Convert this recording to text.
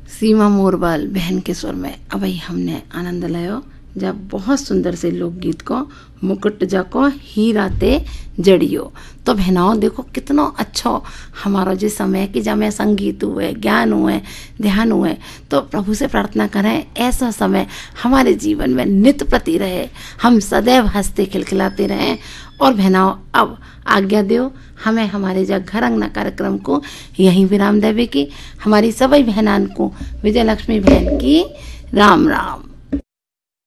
सीमा मोरबाल बहन के स्वर में अभी हमने आनंद लियो जब बहुत सुंदर से लोकगीत को मुकुट जाको हीरा ते जड़ियो। तो बहनाओं देखो कितना अच्छा हमारा जो समय कि जब में संगीत हुए, ज्ञान हुए, ध्यान हुए, तो प्रभु से प्रार्थना करें ऐसा समय हमारे जीवन में नित्य प्रति रहे, हम सदैव हंसते खिलखिलाते रहें। और बहनाओं अब आज्ञा दो हमें हमारे जब घर अंगना कार्यक्रम को यहीं विराम देवे की। हमारी सभी बहनान को विजय लक्ष्मी बहन की राम राम।